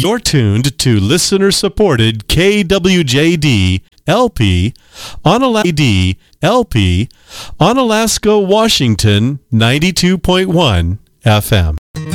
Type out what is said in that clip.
You're tuned to listener-supported KWJD LP on Alaska, Washington, 92.1 FM.